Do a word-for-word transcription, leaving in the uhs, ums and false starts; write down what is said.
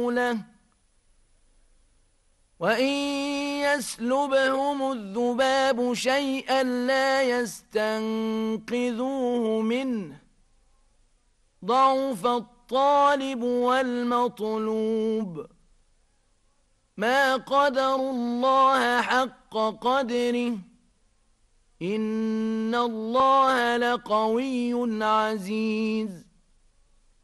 له وإن يسلبهم الذباب شيئا لا يستنقذوه منه ضعف الطالب والمطلوب ما قدروا الله حق قدره إن الله لقوي عزيز